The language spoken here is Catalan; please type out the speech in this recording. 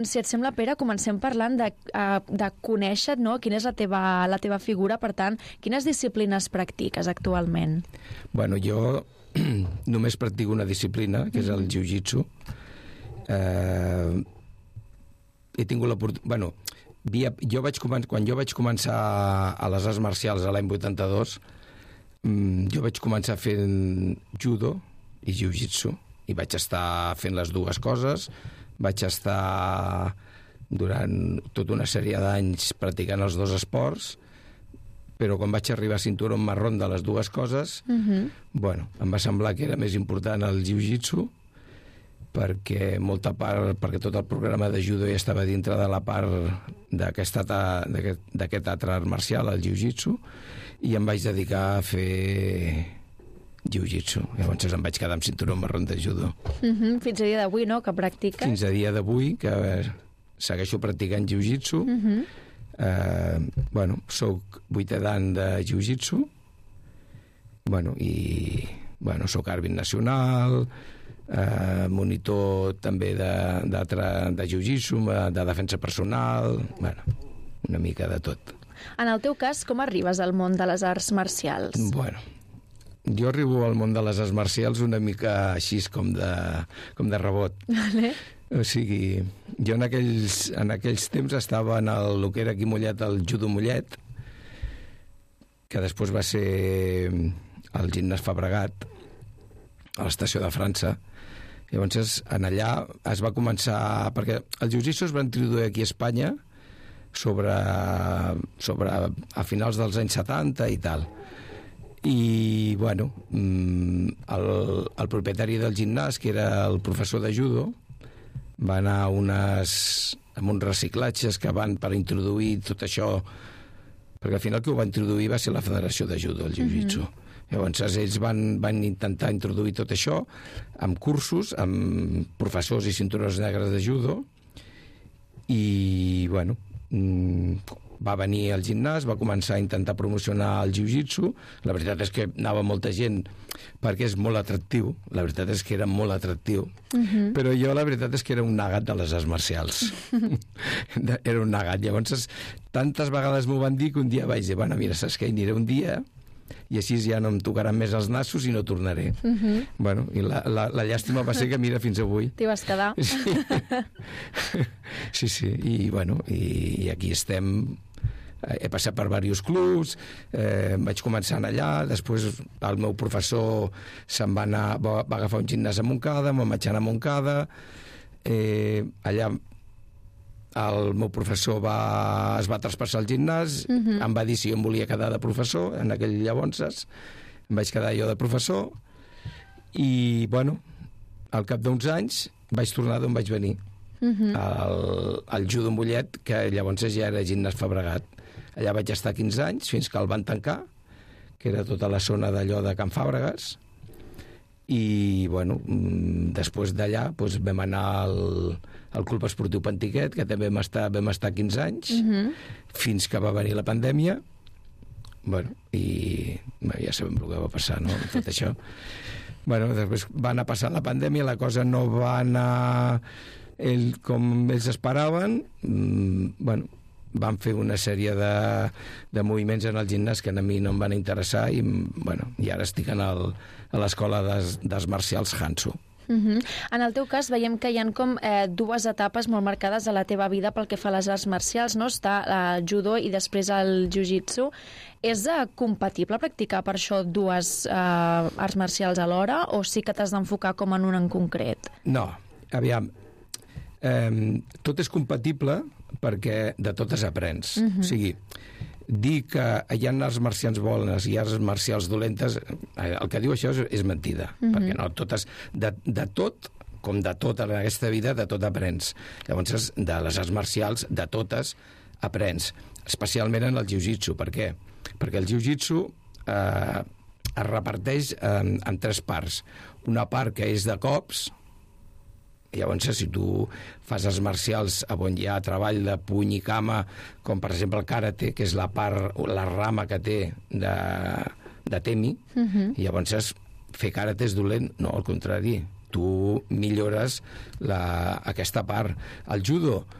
Si et sembla, Pere, comencem parlant de conèixer, no?, quina és la teva figura, per tant, quines disciplines practiques actualment? Bueno, jo només practico una disciplina, que és el jiu-jitsu. He tingut l'oportunitat... Bueno, quan jo vaig començar a les arts marcials a l'any 82, jo vaig començar fent judo i jiu-jitsu, i vaig estar fent les dues coses. Vaig estar durant tota una sèrie d'anys practicant els dos esports, però quan vaig arribar a cinturó marró de les dues coses, bueno, em va semblar que era més important el jiu-jitsu, perquè tot el programa de judo ja estava dintre de la part d'aquest altre art marcial, el jiu-jitsu, i em vaig dedicar a fer jiu-jitsu. Llavors em vaig quedar amb cinturó marró de judo. Fins a dia d'avui, no?, que practiques? Fins a dia d'avui, que segueixo practicant jiu-jitsu. Bueno, soc 8è dan de jiu-jitsu. Bueno, i soc àrbit nacional, monitor també de jiu-jitsu, de defensa personal, bueno, una mica de tot. En el teu cas, com arribes al món de les arts marcials? Bueno, jo arribo al món de les arts marcials una mica així com de rebot. Vale. O sigui, jo en aquells temps estava en el que era aquí Mollet, el judo Mollet, que després va ser el gimnàs Fabregat, a l'estació de França. Llavors, en allà es va començar... Perquè el jiu-jitsu es va introduir aquí a Espanya a finals dels anys 70 i tal. I, bueno, el propietari del gimnàs, que era el professor de judo, va anar amb uns reciclatges que van per introduir tot això, perquè al final qui ho va introduir va ser la Federació de Judo, el jiu-jitsu. Llavors ells van intentar introduir tot això amb cursos, amb professors i cinturons negres de judo, i, bueno, va venir al gimnàs, va començar a intentar promocionar el jiu-jitsu. La veritat és que anava molta gent perquè és molt atractiu, la veritat és que era molt atractiu, però jo la veritat és que era un negat de les arts marcials. Era un negat. Llavors tantes vegades m'ho van dir que un dia vaig dir, bueno, mira, saps què, aniré un dia i així ja no em tocaran més els nassos i no tornaré. Bueno, i la llàstima va ser que, mira, fins avui. T'hi vas quedar. Sí. I, bueno, i aquí estem. He passat per diversos clubs, vaig començar allà, després el meu professor va agafar un gimnàs a Montcada, me'n vaig anar a Montcada, allà el meu professor es va traspassar al gimnàs, em va dir si jo em volia quedar de professor, en aquell llavors em vaig quedar jo de professor, i, bueno, al cap d'uns anys vaig tornar d'on vaig venir, al judo Mollet, que llavors ja era gimnàs Fabregat. Allà vaig estar 15 anys, fins que el van tancar, que era tota la zona d'allò de Can Fàbregas, i, bueno, després d'allà vam anar al Club Esportiu Pantiquet, que també vam estar 15 anys, fins que va venir la pandèmia, bueno, i ja sabem el que va passar, no?, tot això. Bueno, després va anar passant la pandèmia, la cosa no va anar com ells esperaven, bueno, van fer una sèrie de moviments en el gimnàs que a mi no em van interessar, i, bueno, i ara estic a l'escola d'arts marcials Hanso. En el teu cas veiem que hi ha com dues etapes molt marcades a la teva vida pel que fa a les arts marcials, no? Està el judo i després el jiu-jitsu. És compatible practicar per això dues arts marcials alhora, o sí que t'has d'enfocar com en una en concret? No, aviam, tot és compatible perquè de totes aprens. O sigui, dir que hi ha arts marcials bones i arts marcials dolentes, el que diu això és mentida, perquè no totes, de tot, com de tot en aquesta vida, de tot aprens. Llavors, de les arts marcials, de totes aprens, especialment en el jiu-jitsu. Per què? Perquè el jiu-jitsu es reparteix en tres parts. Una part que és de cops. Llavors, si tu fas arts marcials on hi ha treball de puny i cama, com per exemple el karate, que és la rama que té de temi, i llavors fer karate és dolent? No, al contrari. tu millores aquesta part. El judo,